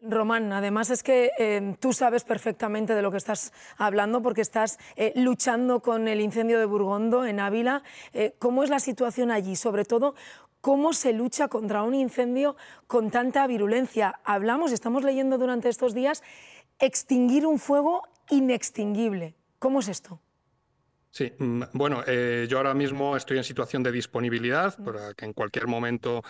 Román, además es que tú sabes perfectamente de lo que estás hablando porque estás luchando con el incendio de Burgondo en Ávila. ¿Cómo es la situación allí? Sobre todo, ¿cómo se lucha contra un incendio con tanta virulencia? Estamos leyendo durante estos días, extinguir un fuego inextinguible. ¿Cómo es esto? Sí, bueno, yo ahora mismo estoy en situación de disponibilidad para que en cualquier momento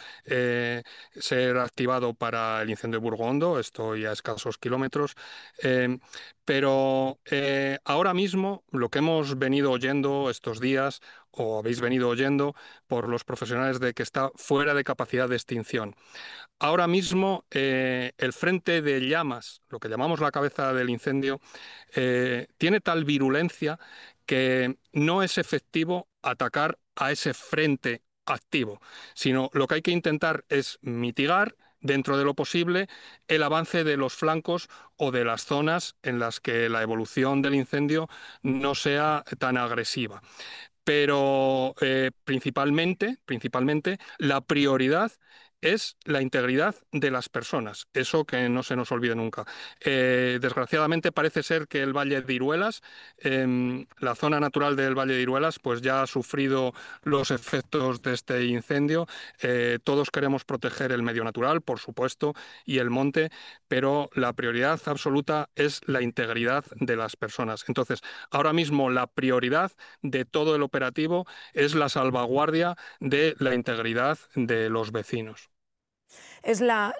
ser activado para el incendio de Burgondo. Estoy a escasos kilómetros, eh, pero ahora mismo lo que hemos venido oyendo estos días, o habéis venido oyendo por los profesionales, de que está fuera de capacidad de extinción. Ahora mismo el frente de llamas, lo que llamamos la cabeza del incendio, tiene tal virulencia que no es efectivo atacar a ese frente activo, sino lo que hay que intentar es mitigar dentro de lo posible el avance de los flancos o de las zonas en las que la evolución del incendio no sea tan agresiva. Pero principalmente, la prioridad es la integridad de las personas. Eso que no se nos olvide nunca. Desgraciadamente parece ser que el Valle de Iruelas, la zona natural del Valle de Iruelas, pues ya ha sufrido los efectos de este incendio. Todos queremos proteger el medio natural, por supuesto, y el monte, pero la prioridad absoluta es la integridad de las personas. Entonces, ahora mismo la prioridad de todo el operativo es la salvaguardia de la integridad de los vecinos. Es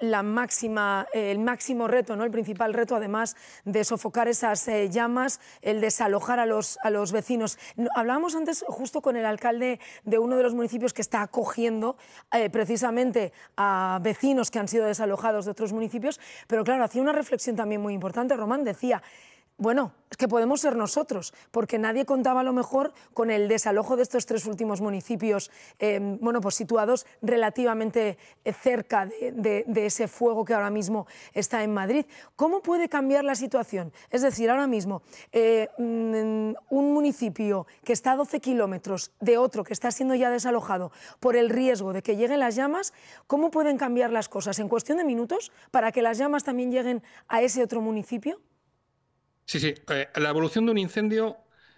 el máximo reto, ¿no? El principal reto, además de sofocar esas llamas, el desalojar a los vecinos. Hablábamos antes justo con el alcalde de uno de los municipios que está acogiendo precisamente a vecinos que han sido desalojados de otros municipios, pero claro, hacía una reflexión también muy importante. Román decía, bueno, es que podemos ser nosotros, porque nadie contaba a lo mejor con el desalojo de estos tres últimos municipios, pues situados relativamente cerca de ese fuego que ahora mismo está en Madrid. ¿Cómo puede cambiar la situación? Es decir, ahora mismo un municipio que está a 12 kilómetros de otro que está siendo ya desalojado por el riesgo de que lleguen las llamas, ¿cómo pueden cambiar las cosas en cuestión de minutos para que las llamas también lleguen a ese otro municipio? Sí, sí. La evolución de un incendio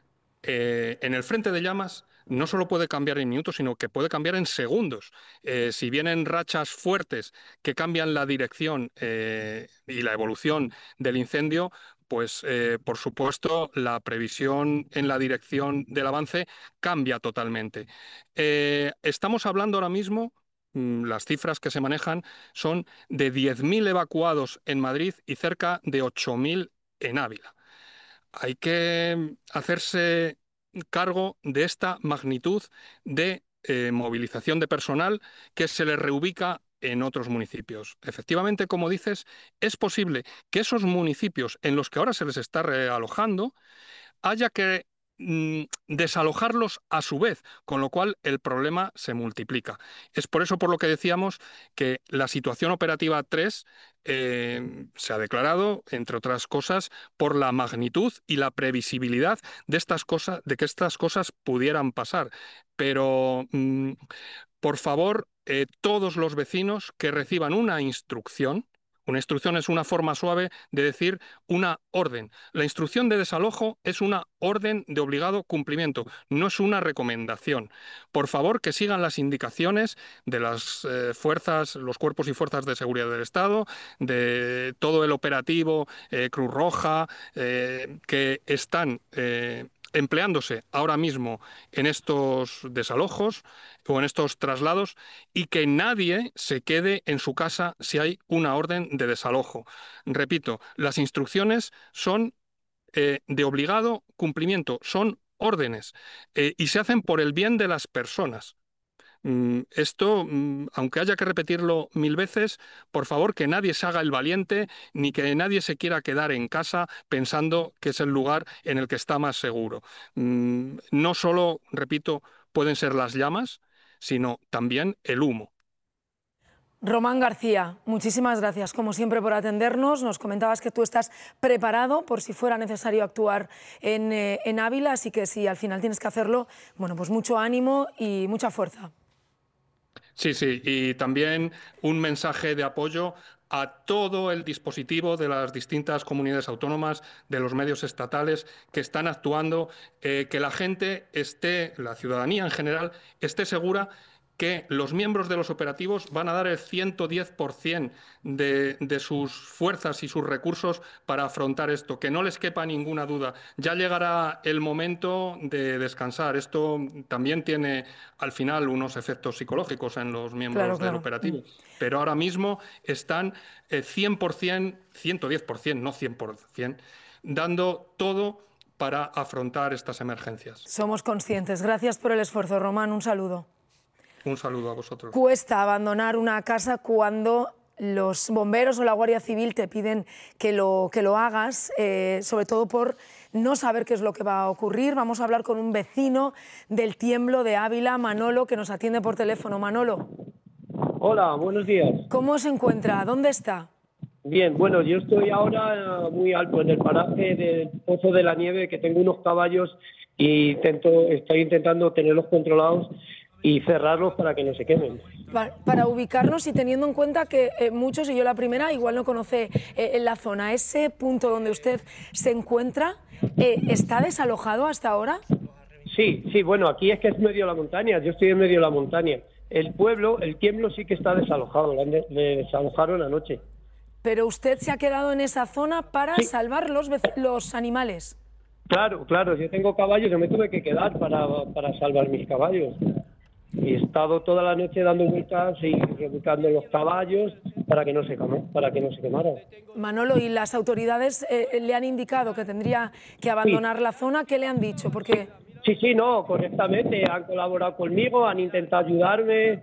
en el frente de llamas no solo puede cambiar en minutos, sino que puede cambiar en segundos. Si vienen rachas fuertes que cambian la dirección y la evolución del incendio, pues por supuesto la previsión en la dirección del avance cambia totalmente. Estamos hablando ahora mismo. Las cifras que se manejan son de 10.000 evacuados en Madrid y cerca de 8.000 en Ávila. Hay que hacerse cargo de esta magnitud de movilización de personal que se le reubica en otros municipios. Efectivamente, como dices, es posible que esos municipios en los que ahora se les está realojando haya que desalojarlos a su vez, con lo cual el problema se multiplica. Es por eso por lo que decíamos que la situación operativa 3 se ha declarado, entre otras cosas, por la magnitud y la previsibilidad de estas cosas, de que estas cosas pudieran pasar. Pero por favor, todos los vecinos que reciban una instrucción es una forma suave de decir una orden. La instrucción de desalojo es una orden de obligado cumplimiento, no es una recomendación. Por favor, que sigan las indicaciones de las fuerzas, los cuerpos y fuerzas de seguridad del Estado, de todo el operativo Cruz Roja, que están empleándose ahora mismo en estos desalojos o en estos traslados, y que nadie se quede en su casa si hay una orden de desalojo. Repito, las instrucciones son de obligado cumplimiento, son órdenes y se hacen por el bien de las personas. Esto, aunque haya que repetirlo 1000 veces, por favor, que nadie se haga el valiente ni que nadie se quiera quedar en casa pensando que es el lugar en el que está más seguro. No solo, repito, pueden ser las llamas, sino también el humo. Román García, muchísimas gracias, como siempre, por atendernos. Nos comentabas que tú estás preparado por si fuera necesario actuar en Ávila, así que si al final tienes que hacerlo, bueno, pues mucho ánimo y mucha fuerza. Sí, sí, y también un mensaje de apoyo a todo el dispositivo de las distintas comunidades autónomas, de los medios estatales que están actuando, que la gente esté, la ciudadanía en general, esté segura que los miembros de los operativos van a dar el 110% de sus fuerzas y sus recursos para afrontar esto, que no les quepa ninguna duda. Ya llegará el momento de descansar. Esto también tiene al final unos efectos psicológicos en los Claro, miembros del claro. operativo, pero ahora mismo están 100%, 110%, no 100%, dando todo para afrontar estas emergencias. Somos conscientes. Gracias por el esfuerzo, Román. Un saludo. Un saludo a vosotros. Cuesta abandonar una casa cuando los bomberos o la Guardia Civil te piden que lo hagas, sobre todo por no saber qué es lo que va a ocurrir. Vamos a hablar con un vecino del Tiemblo de Ávila, Manolo, que nos atiende por teléfono. Manolo. Hola, buenos días. ¿Cómo se encuentra? ¿Dónde está? Bien, bueno, yo estoy ahora muy alto en el paraje del Pozo de la Nieve, que tengo unos caballos y estoy intentando tenerlos controlados y cerrarlos para que no se quemen. Para ubicarnos y teniendo en cuenta que muchos, y yo la primera, igual no conoce la zona, ese punto donde usted se encuentra, ¿está desalojado hasta ahora? Sí, bueno, aquí es que es medio de la montaña, yo estoy en medio de la montaña. El pueblo, el Tiemblo sí que está desalojado, le desalojaron anoche. Pero usted se ha quedado en esa zona para salvar los animales. Claro, yo tengo caballos, yo me tuve que quedar para salvar mis caballos. Y he estado toda la noche dando vueltas y rebuscando los caballos para que no se quemaran. Manolo, ¿y las autoridades le han indicado que tendría que abandonar la zona? ¿Qué le han dicho? Porque... Sí, no, correctamente. Han colaborado conmigo, han intentado ayudarme.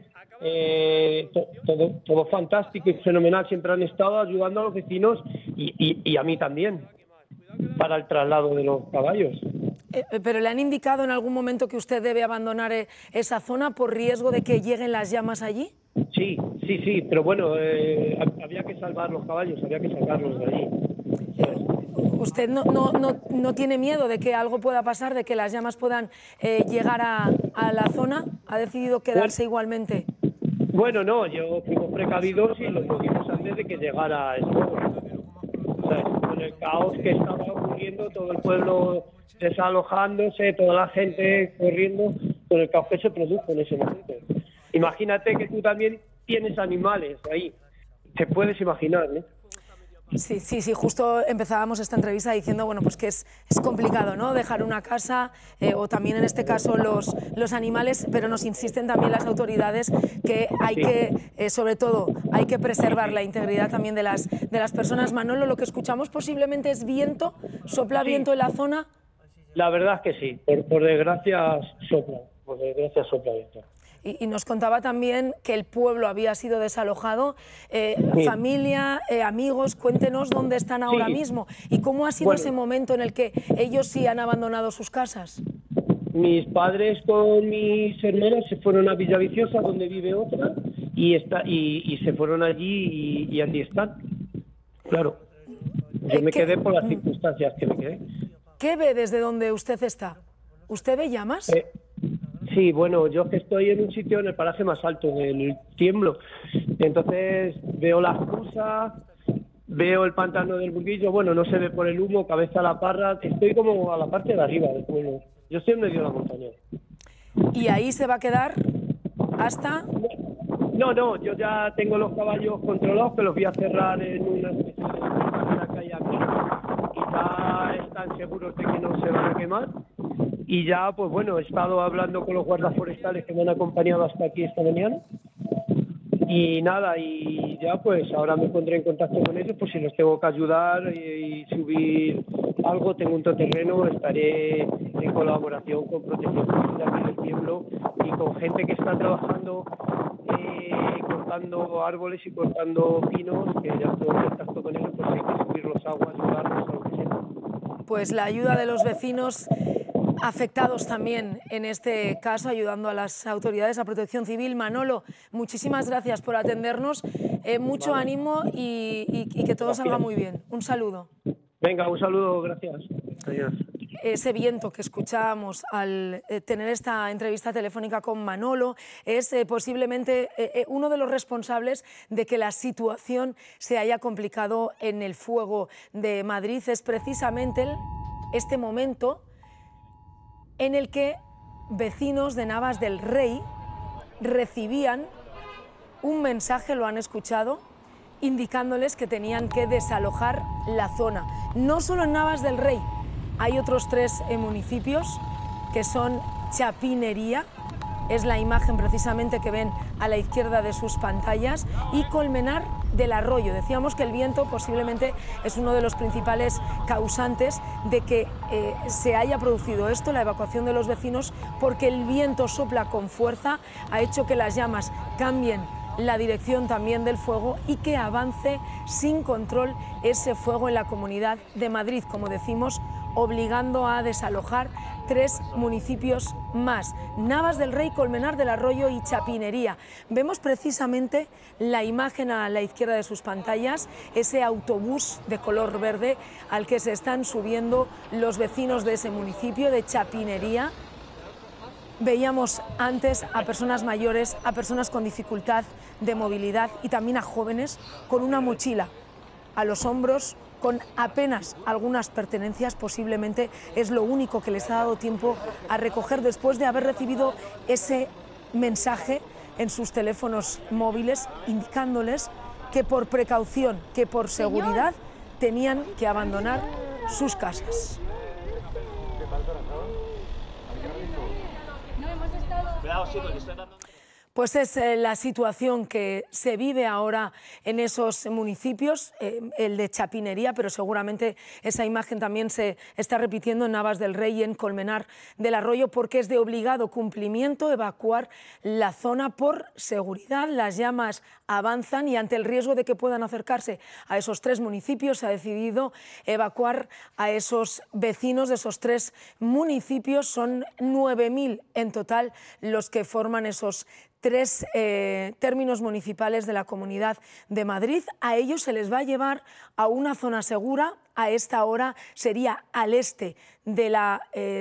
Todo fantástico y fenomenal. Siempre han estado ayudando a los vecinos y a mí también para el traslado de los caballos. ¿Pero le han indicado en algún momento que usted debe abandonar esa zona por riesgo de que lleguen las llamas allí? Sí, pero bueno, había que salvar los caballos, había que sacarlos de allí. ¿Usted no tiene miedo de que algo pueda pasar, de que las llamas puedan llegar a la zona? ¿Ha decidido quedarse igualmente? Bueno, no, yo fuimos precavidos y lo dimos antes de que llegara el fuego. O sea, con el caos que estaba ocurriendo, todo el pueblo desalojándose, toda la gente corriendo, con el caos que se produjo en ese momento. Imagínate que tú también tienes animales ahí. Te puedes imaginar, ¿no? Sí, justo empezábamos esta entrevista diciendo pues que es complicado, ¿no? Dejar una casa o también en este caso los animales, pero nos insisten también las autoridades que hay que, sobre todo, hay que preservar la integridad también de las personas. Manolo, lo que escuchamos posiblemente es viento, ¿sopla viento en la zona? La verdad es que sí, por desgracia sopla viento. Y nos contaba también que el pueblo había sido desalojado. Familia, amigos, cuéntenos dónde están ahora mismo y cómo ha sido ese momento en el que ellos sí han abandonado sus casas. Mis padres con mis hermanas se fueron a Villaviciosa, donde vive otra, y se fueron allí y allí están. Claro, yo me quedé por las circunstancias que me quedé. ¿Qué ve desde donde usted está? ¿Usted ve llamas? Sí, bueno, yo que estoy en un sitio en el paraje más alto, en el Tiemblo. Entonces veo las cruzas, veo el pantano del Burguillo, bueno, no se ve por el humo, Cabeza a la Parra, estoy como a la parte de arriba del pueblo. Yo estoy en medio de la montaña. ¿Y ahí se va a quedar hasta...? No, yo ya tengo los caballos controlados, que los voy a cerrar en una especie de manera que hay aquí. Quizá están seguros de que no se van a quemar. Y ya, pues bueno, he estado hablando con los guardas forestales que me han acompañado hasta aquí esta mañana. Y nada, y ya pues ahora me pondré en contacto con ellos, pues si los tengo que ayudar y subir algo, tengo un todoterreno, estaré en colaboración con Protección Civil de aquí del Tiemblo y con gente que está trabajando cortando árboles y cortando pinos, que ya estoy en contacto con ellos, pues hay que subir los aguas, ayudarlos a lo que sea. Pues la ayuda de los vecinos afectados también en este caso, ayudando a las autoridades, a Protección Civil. Manolo, muchísimas gracias por atendernos, mucho ánimo y que todo salga muy bien. Un saludo. Venga, un saludo, gracias. Adiós. ese viento que escuchábamos al tener esta entrevista telefónica con Manolo es posiblemente uno de los responsables de que la situación se haya complicado en el fuego de Madrid. Es precisamente este momento en el que vecinos de Navas del Rey recibían un mensaje, lo han escuchado, indicándoles que tenían que desalojar la zona. No solo en Navas del Rey, hay otros 3 municipios que son Chapinería, es la imagen precisamente que ven a la izquierda de sus pantallas, y Colmenar del Arroyo. Decíamos que el viento posiblemente es uno de los principales causantes de que se haya producido esto, la evacuación de los vecinos, porque el viento sopla con fuerza, ha hecho que las llamas cambien la dirección también del fuego y que avance sin control ese fuego en la Comunidad de Madrid, como decimos, obligando a desalojar 3 municipios más: Navas del Rey, Colmenar del Arroyo y Chapinería. Vemos precisamente la imagen a la izquierda de sus pantallas, ese autobús de color verde al que se están subiendo los vecinos de ese municipio de Chapinería. Veíamos antes a personas mayores, a personas con dificultad de movilidad y también a jóvenes con una mochila a los hombros, con apenas algunas pertenencias. Posiblemente es lo único que les ha dado tiempo a recoger después de haber recibido ese mensaje en sus teléfonos móviles indicándoles que por precaución, que por seguridad tenían que abandonar sus casas. Pues es la situación que se vive ahora en esos municipios, el de Chapinería, pero seguramente esa imagen también se está repitiendo en Navas del Rey y en Colmenar del Arroyo, porque es de obligado cumplimiento evacuar la zona por seguridad. Las llamas avanzan y ante el riesgo de que puedan acercarse a esos 3 municipios se ha decidido evacuar a esos vecinos de esos 3 municipios. Son 9.000 en total los que forman esos 3 términos municipales de la Comunidad de Madrid. A ellos se les va a llevar a una zona segura. A esta hora sería al este de la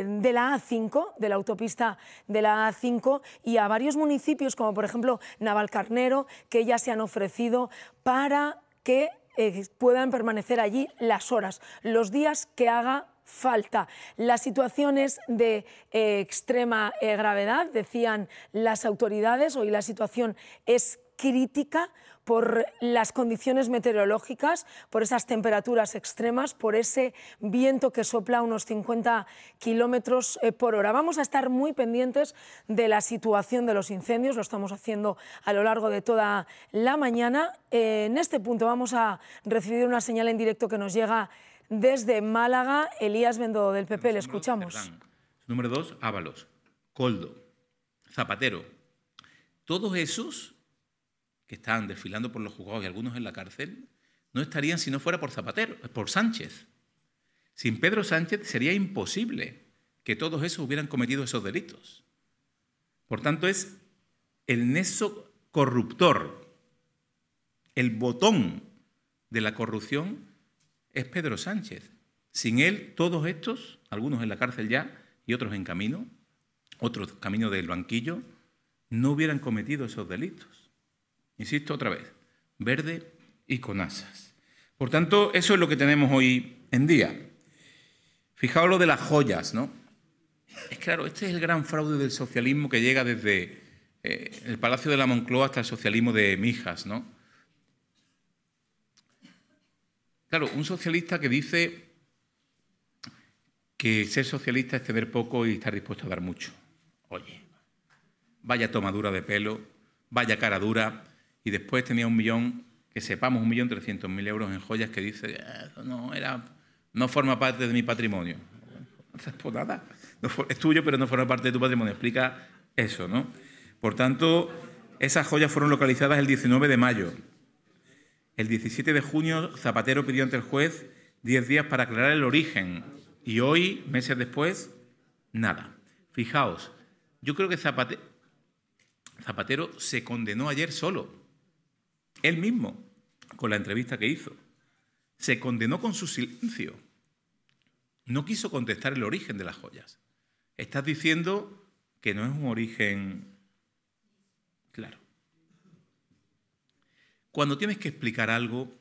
A5, de la autopista de la A5, y a varios municipios como por ejemplo Navalcarnero, que ya se han ofrecido para que puedan permanecer allí las horas, los días que haga falta. La situación es de extrema gravedad, decían las autoridades. Hoy la situación es crítica por las condiciones meteorológicas, por esas temperaturas extremas, por ese viento que sopla a unos 50 kilómetros por hora. Vamos a estar muy pendientes de la situación de los incendios, lo estamos haciendo a lo largo de toda la mañana. En este punto vamos a recibir una señal en directo que nos llega desde Málaga. Elías Bendodo, del PP, le escuchamos. Número 2, Ábalos, Coldo, Zapatero. Todos esos que están desfilando por los juzgados y algunos en la cárcel no estarían si no fuera por Zapatero, por Sánchez. Sin Pedro Sánchez sería imposible que todos esos hubieran cometido esos delitos. Por tanto, es el nexo corruptor, el botón de la corrupción es Pedro Sánchez. Sin él, todos estos, algunos en la cárcel ya y otros en camino, otros camino del banquillo, no hubieran cometido esos delitos. Insisto otra vez, verde y con asas. Por tanto, eso es lo que tenemos hoy en día. Fijaos lo de las joyas, ¿no? Es claro, este es el gran fraude del socialismo que llega desde el Palacio de la Moncloa hasta el socialismo de Mijas, ¿no? Claro, un socialista que dice que ser socialista es ceder poco y estar dispuesto a dar mucho. Oye, vaya tomadura de pelo, vaya cara dura, y después tenía 1.300.000 euros en joyas que dice no forma parte de mi patrimonio. Pues nada, es tuyo, pero no forma parte de tu patrimonio. Explica eso, ¿no? Por tanto, esas joyas fueron localizadas el 19 de mayo. El 17 de junio, Zapatero pidió ante el juez 10 días para aclarar el origen. Y hoy, meses después, nada. Fijaos, yo creo que Zapatero se condenó ayer solo. Él mismo, con la entrevista que hizo. Se condenó con su silencio. no quiso contestar el origen de las joyas. Estás diciendo que no es un origen claro. Cuando tienes que explicar algo,